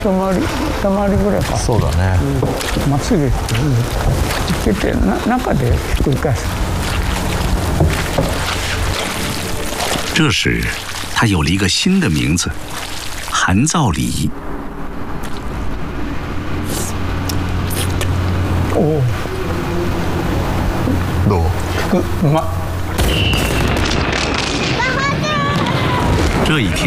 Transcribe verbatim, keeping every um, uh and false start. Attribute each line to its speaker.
Speaker 1: 一回り二回りぐらいか。
Speaker 2: そうだね。
Speaker 1: まっすぐ行けてな中でひっくり返す。
Speaker 3: 这时，他有了一个新的名字——韩兆礼。
Speaker 1: おお。
Speaker 2: どう？
Speaker 1: うま。
Speaker 3: 这一天。